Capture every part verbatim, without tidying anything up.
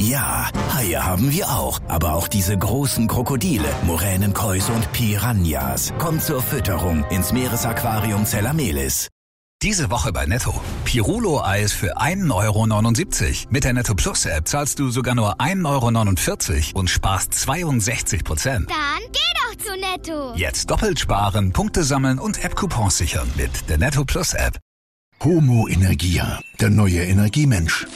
Ja, Haie haben wir auch. Aber auch diese großen Krokodile, Moränenkäuse und Piranhas. Kommt zur Fütterung ins Meeresaquarium Zellamelis. Diese Woche bei Netto. Pirulo-Eis für ein Euro neunundsiebzig. Mit der Netto Plus App zahlst du sogar nur ein Euro neunundvierzig und sparst zweiundsechzig Prozent. Dann geh doch zu Netto. Jetzt doppelt sparen, Punkte sammeln und App-Coupons sichern mit der Netto Plus App. Homo Energia, der neue Energiemensch.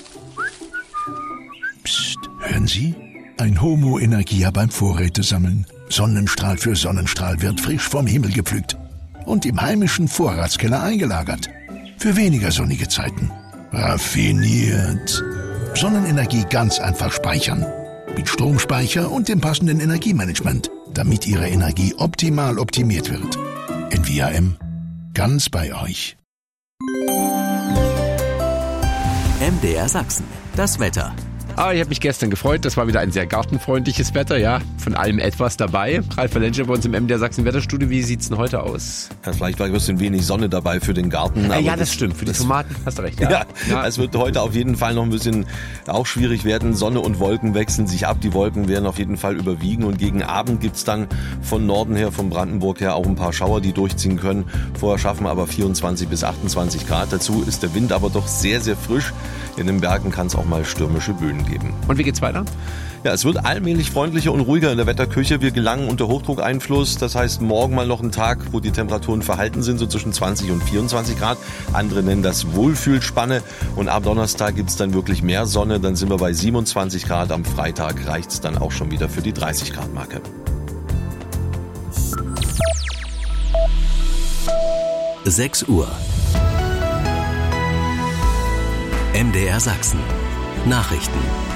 Psst, hören Sie? Ein Homo Energia beim Vorräte sammeln. Sonnenstrahl für Sonnenstrahl wird frisch vom Himmel gepflückt und im heimischen Vorratskeller eingelagert. Für weniger sonnige Zeiten. Raffiniert. Sonnenenergie ganz einfach speichern. Mit Stromspeicher und dem passenden Energiemanagement, damit Ihre Energie optimal optimiert wird. N V A M. Ganz bei euch. M D R Sachsen. Das Wetter. Ah, ich habe mich gestern gefreut. Das war wieder ein sehr gartenfreundliches Wetter, ja. Von allem etwas dabei. Ralf Valenscher bei uns im M D R Sachsen Wetterstudio. Wie sieht's denn heute aus? Ja, vielleicht war ein bisschen wenig Sonne dabei für den Garten. Ja, aber ja das, das stimmt. Für die das, Tomaten hast du recht. Ja. Ja, ja, es wird heute auf jeden Fall noch ein bisschen auch schwierig werden. Sonne und Wolken wechseln sich ab. Die Wolken werden auf jeden Fall überwiegen. Und gegen Abend gibt's dann von Norden her, von Brandenburg her auch ein paar Schauer, die durchziehen können. Vorher schaffen wir aber vierundzwanzig bis achtundzwanzig Grad. Dazu ist der Wind aber doch sehr, sehr frisch. In den Bergen kann es auch mal stürmische Böen geben. Und wie geht's weiter? Ja, es wird allmählich freundlicher und ruhiger in der Wetterküche. Wir gelangen unter Hochdruckeinfluss. Das heißt, morgen mal noch ein Tag, wo die Temperaturen verhalten sind, so zwischen zwanzig und vierundzwanzig Grad. Andere nennen das Wohlfühlspanne. Und ab Donnerstag gibt's dann wirklich mehr Sonne. Dann sind wir bei siebenundzwanzig Grad. Am Freitag reicht's dann auch schon wieder für die dreißig Grad Marke. sechs Uhr. M D R Sachsen. Nachrichten.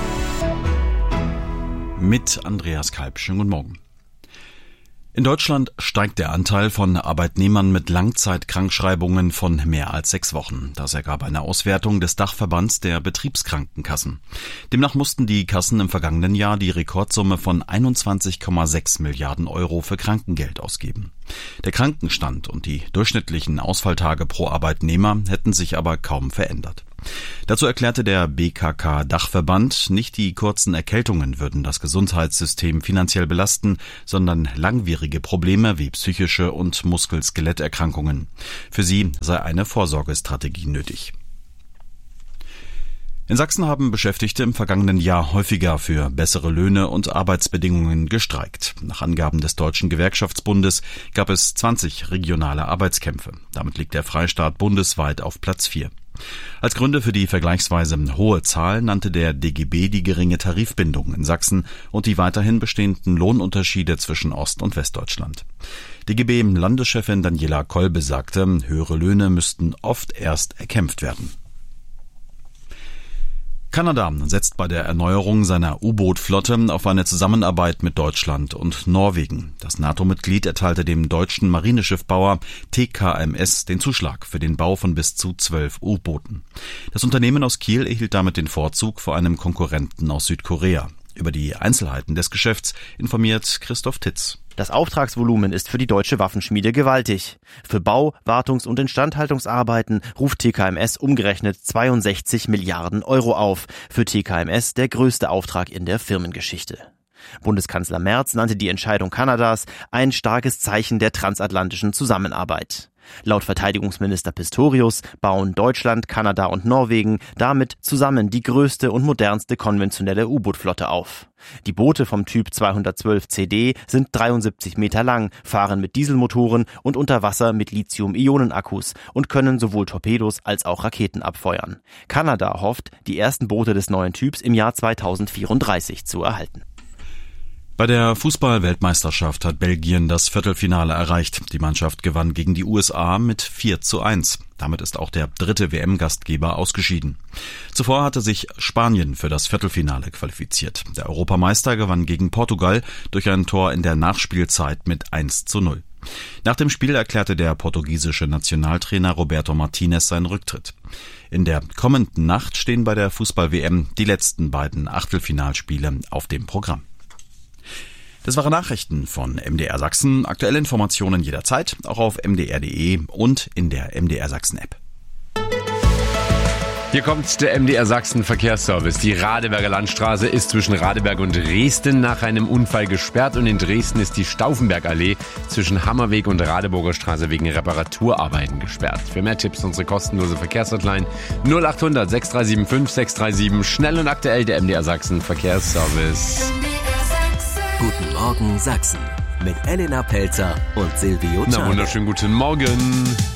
Mit Andreas Kalb. Schönen guten Morgen. In Deutschland steigt der Anteil von Arbeitnehmern mit Langzeitkrankschreibungen von mehr als sechs Wochen. Das ergab eine Auswertung des Dachverbands der Betriebskrankenkassen. Demnach mussten die Kassen im vergangenen Jahr die Rekordsumme von einundzwanzig Komma sechs Milliarden Euro für Krankengeld ausgeben. Der Krankenstand und die durchschnittlichen Ausfalltage pro Arbeitnehmer hätten sich aber kaum verändert. Dazu erklärte der B K K-Dachverband, nicht die kurzen Erkältungen würden das Gesundheitssystem finanziell belasten, sondern langwierige Probleme wie psychische und Muskel-Skeletterkrankungen. Für sie sei eine Vorsorgestrategie nötig. In Sachsen haben Beschäftigte im vergangenen Jahr häufiger für bessere Löhne und Arbeitsbedingungen gestreikt. Nach Angaben des Deutschen Gewerkschaftsbundes gab es zwanzig regionale Arbeitskämpfe. Damit liegt der Freistaat bundesweit auf Platz vier. Als Gründe für die vergleichsweise hohe Zahl nannte der D G B die geringe Tarifbindung in Sachsen und die weiterhin bestehenden Lohnunterschiede zwischen Ost- und Westdeutschland. D G B-Landeschefin Daniela Kolbe sagte, höhere Löhne müssten oft erst erkämpft werden. Kanada setzt bei der Erneuerung seiner U-Boot-Flotte auf eine Zusammenarbeit mit Deutschland und Norwegen. Das NATO-Mitglied erteilte dem deutschen Marineschiffbauer T K M S den Zuschlag für den Bau von bis zu zwölf U-Booten. Das Unternehmen aus Kiel erhielt damit den Vorzug vor einem Konkurrenten aus Südkorea. Über die Einzelheiten des Geschäfts informiert Christoph Titz. Das Auftragsvolumen ist für die deutsche Waffenschmiede gewaltig. Für Bau-, Wartungs- und Instandhaltungsarbeiten ruft T K M S umgerechnet zweiundsechzig Milliarden Euro auf. Für T K M S der größte Auftrag in der Firmengeschichte. Bundeskanzler Merz nannte die Entscheidung Kanadas ein starkes Zeichen der transatlantischen Zusammenarbeit. Laut Verteidigungsminister Pistorius bauen Deutschland, Kanada und Norwegen damit zusammen die größte und modernste konventionelle U-Boot-Flotte auf. Die Boote vom Typ zweihundertzwölf C D sind dreiundsiebzig Meter lang, fahren mit Dieselmotoren und unter Wasser mit Lithium-Ionen-Akkus und können sowohl Torpedos als auch Raketen abfeuern. Kanada hofft, die ersten Boote des neuen Typs im Jahr zweitausendvierunddreißig zu erhalten. Bei der Fußball-Weltmeisterschaft hat Belgien das Viertelfinale erreicht. Die Mannschaft gewann gegen die U S A mit vier zu eins. Damit ist auch der dritte W M-Gastgeber ausgeschieden. Zuvor hatte sich Spanien für das Viertelfinale qualifiziert. Der Europameister gewann gegen Portugal durch ein Tor in der Nachspielzeit mit eins zu null. Nach dem Spiel erklärte der portugiesische Nationaltrainer Roberto Martinez seinen Rücktritt. In der kommenden Nacht stehen bei der Fußball-W M die letzten beiden Achtelfinalspiele auf dem Programm. Das waren Nachrichten von M D R Sachsen. Aktuelle Informationen jederzeit, auch auf m d r punkt d e und in der M D R Sachsen App. Hier kommt der M D R Sachsen Verkehrsservice. Die Radeberger Landstraße ist zwischen Radeberg und Dresden nach einem Unfall gesperrt und in Dresden ist die Stauffenbergallee zwischen Hammerweg und Radeburger Straße wegen Reparaturarbeiten gesperrt. Für mehr Tipps unsere kostenlose Verkehrshotline null acht hundert sechs drei sieben fünf sechs drei sieben. Schnell und aktuell der M D R Sachsen Verkehrsservice. Guten Morgen Sachsen mit Elena Pelzer und Silvio Czarnek. Na, wunderschönen guten Morgen.